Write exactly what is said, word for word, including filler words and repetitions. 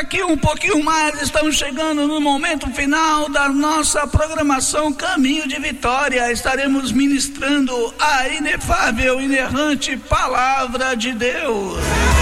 daqui um pouquinho mais estamos chegando no momento final da nossa programação Caminho de Vitória. Estaremos ministrando a inefável, inerrante Palavra de Deus.